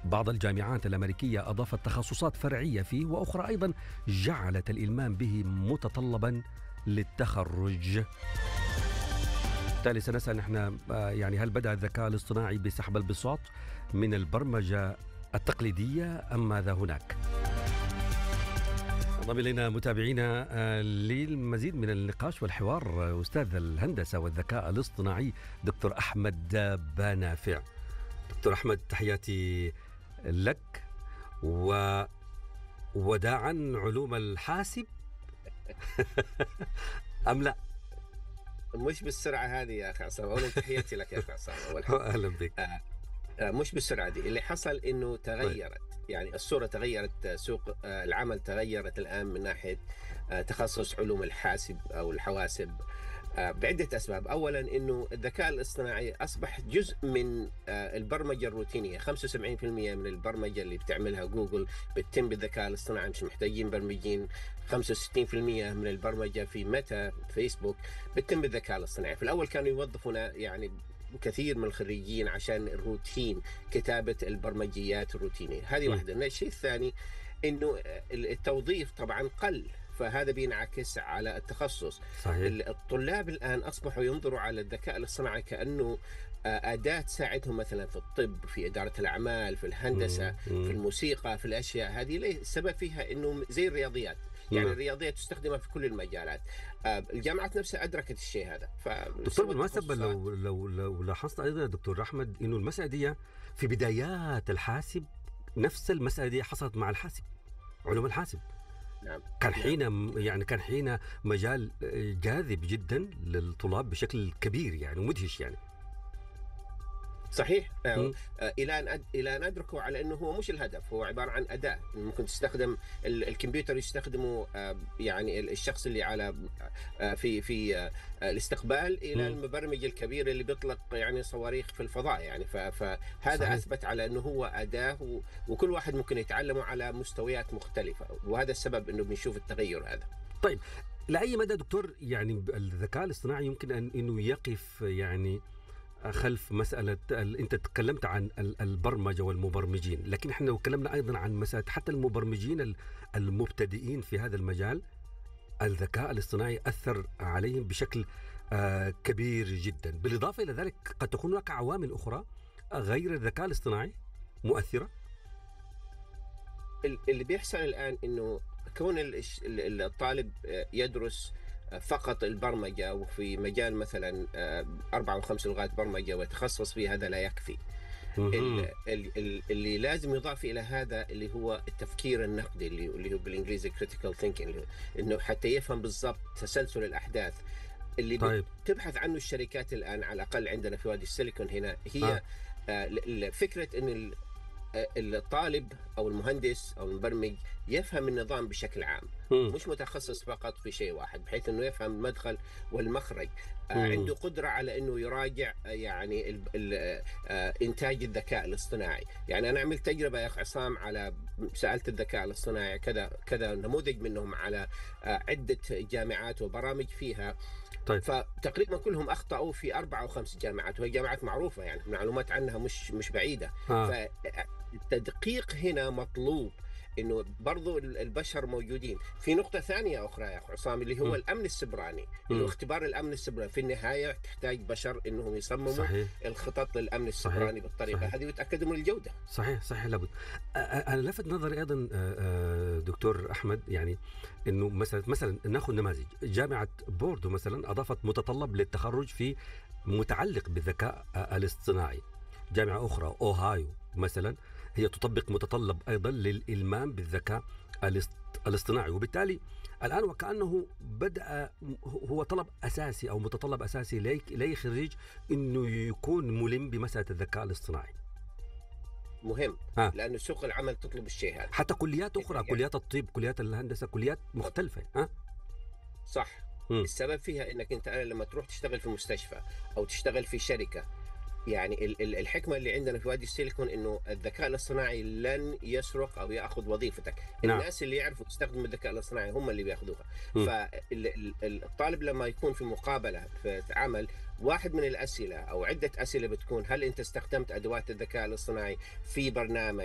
بعض الجامعات الأمريكية أضافت تخصصات فرعية فيه، وأخرى أيضا جعلت الإلمام به متطلبا للتخرج. بالتالي سنسأل نحن يعني هل بدأ الذكاء الاصطناعي بسحب البساط من البرمجة التقليدية أم ماذا هناك؟ انضم إلينا متابعينا للمزيد من النقاش والحوار أستاذ الهندسة والذكاء الاصطناعي دكتور أحمد بنافع. دكتور أحمد، تحياتي لك وداعا علوم الحاسب أم لا؟ مش بالسرعة هذه يا أخي عصام. أولا تحياتي لك يا أخي عصام. أهلا بك. مش بالسرعة دي. اللي حصل إنه تغيرت، يعني الصورة تغيرت، سوق العمل تغيرت الآن من ناحية تخصص علوم الحاسب أو الحواسب بعدة أسباب. أولا إنه الذكاء الاصطناعي أصبح جزء من البرمجة الروتينية. 75% من البرمجة اللي بتعملها جوجل بتتم بالذكاء الاصطناعي، مش محتاجين برمجين. 65% من البرمجة في ميتا فيسبوك بتتم بالذكاء الاصطناعي. في الأول كانوا يوظفونا يعني كثير من الخريجين عشان الروتين، كتابة البرمجيات الروتينية. هذه واحدة. الشيء الثاني إنه التوظيف طبعا قل، فهذا بينعكس على التخصص. صحيح. الطلاب الآن أصبحوا ينظروا على الذكاء الاصطناعي كأنه أداة تساعدهم مثلا في الطب، في إدارة الأعمال، في الهندسة، في الموسيقى، في الأشياء هذه. ليه؟ السبب فيها إنه زي الرياضيات، يعني الرياضيات تستخدمها في كل المجالات. الجامعات نفسها أدركت الشيء هذا. دكتور، بالمناسبة لو لاحظت أيضا دكتور أحمد إنه المسألة دي في بدايات الحاسب نفس المسألة دي حصلت مع الحاسب، علوم الحاسب. نعم. كان حين مجال جاذب جدا للطلاب بشكل كبير يعني ومدهش يعني. صحيح. الى ان ادركوا على انه هو مش الهدف، هو عباره عن اداه ممكن تستخدم. الكمبيوتر يستخدمه يعني الشخص اللي على في الاستقبال الى المبرمج الكبير اللي بيطلق يعني صواريخ في الفضاء يعني. فهذا صحيح. اثبت على انه هو اداه، وكل واحد ممكن يتعلمه على مستويات مختلفه، وهذا السبب انه بنشوف التغير هذا. طيب، لاي مدى دكتور يعني الذكاء الاصطناعي يمكن انه يقف يعني خلف مسألة أنت تكلمت عن البرمجة والمبرمجين، لكن إحنا لو تكلمنا أيضا عن مسألة حتى المبرمجين المبتدئين في هذا المجال، الذكاء الاصطناعي أثر عليهم بشكل كبير جدا. بالإضافة إلى ذلك قد تكون هناك عوامل أخرى غير الذكاء الاصطناعي مؤثرة. اللي بيحصل الآن إنه كون الطالب يدرس فقط البرمجة وفي مجال مثلا 4 و5 لغات برمجة ويتخصص فيه، هذا لا يكفي. اللي لازم يضاف إلى هذا اللي هو التفكير النقدي، اللي هو بالإنجليزي critical thinking، إنه حتى يفهم بالضبط تسلسل الأحداث اللي طيب. تبحث عنه الشركات الآن، على الأقل عندنا في وادي السيليكون هنا. هي فكرة إن الطالب أو المهندس أو المبرمج يفهم النظام بشكل عام، مش متخصص فقط في شيء واحد، بحيث أنه يفهم المدخل والمخرج. عنده قدرة على أنه يراجع يعني إنتاج الذكاء الاصطناعي. يعني أنا عملت تجربة يا أخي عصام، على سألت الذكاء الاصطناعي كذا نموذج منهم على عدة جامعات وبرامج فيها. طيب. فتقريبا كلهم أخطأوا في 4 أو 5 جامعات، وهي جامعات معروفة يعني معلومات عنها مش بعيدة. فالتدقيق هنا مطلوب، إنه برضو البشر موجودين. في نقطة ثانية أخرى يا أخي عصام، اللي هو الأمن السيبراني، اللي هو اختبار الأمن السيبراني. في النهاية تحتاج بشر إنهم يصمموا صحيح. الخطط للأمن السيبراني بالطريقة هذه ويتأكدوا من الجودة. صحيح لابد. أنا لفت نظري أيضا دكتور أحمد، يعني إنه مثلا نأخذ نماذج. جامعة بوردو مثلا أضافت متطلب للتخرج في متعلق بالذكاء الاصطناعي. جامعة أخرى أوهايو مثلا هي تطبق متطلب أيضا للإلمام بالذكاء الاصطناعي. وبالتالي الآن وكأنه بدأ هو طلب أساسي أو متطلب أساسي لأي خريج إنه يكون ملم بمسألة الذكاء الاصطناعي. مهم. لأن سوق العمل تطلب الشيء هذا. حتى كليات أخرى يعني كليات الطب، كليات الهندسة، كليات مختلفة. صح. السبب فيها إنك أنت لما تروح تشتغل في مستشفى أو تشتغل في شركة، يعني الحكمة اللي عندنا في وادي السيليكون إنه الذكاء الاصطناعي لن يسرق أو يأخذ وظيفتك. الناس اللي يعرفوا يستخدموا الذكاء الاصطناعي هم اللي بيأخذوها. فالطالب لما يكون في مقابلة في عمل، واحد من الأسئلة أو عدة أسئلة بتكون: هل أنت استخدمت أدوات الذكاء الاصطناعي في برنامج